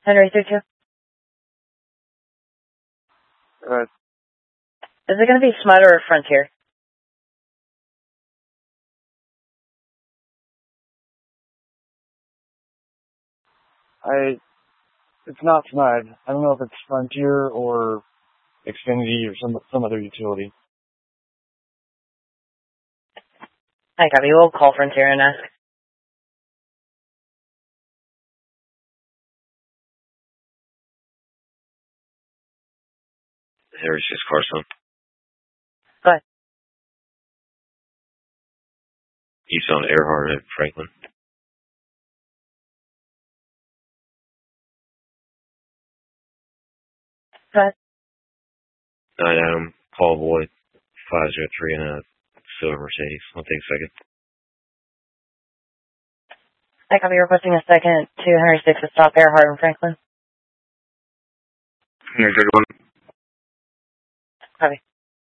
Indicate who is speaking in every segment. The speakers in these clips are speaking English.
Speaker 1: Henry 32. Is it going to be SMUD or Frontier?
Speaker 2: It's not SMUD. I don't know if it's Frontier or Xfinity or some other utility.
Speaker 1: I copy. We'll call Frontier and ask.
Speaker 3: Harry 6 Carson.
Speaker 1: Go ahead.
Speaker 3: East on Earhart at Franklin.
Speaker 1: Go ahead.
Speaker 3: 9 Adam, call void, 503 and a silver Mercedes. I'll take a second.
Speaker 1: I copy. Requesting a second to Henry 6 to stop Earhart and Franklin.
Speaker 3: Henry 31.
Speaker 1: Copy.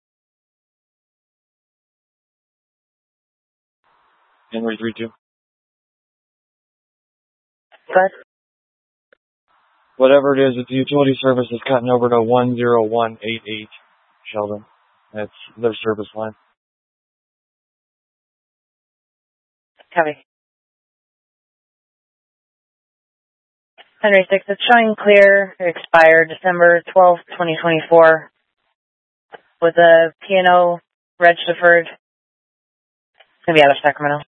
Speaker 2: Henry 32.
Speaker 1: Go ahead.
Speaker 2: Whatever it is, it's the utility service is cutting over to 10188 Sheldon. That's their service line.
Speaker 1: Copy. Henry 6, it's showing clear. It expired December 12th, 2024. With a P&O reg deferred. It's going to be out of Sacramento.